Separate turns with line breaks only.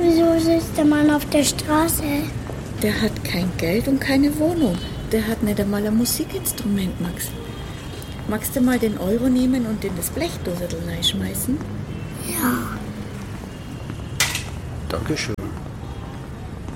Wieso sitzt der Mann auf der Straße?
Der hat kein Geld und keine Wohnung. Der hat nicht einmal ein Musikinstrument, Max. Magst du mal den Euro nehmen und in das Blechdosel reinschmeißen?
Ja.
Dankeschön.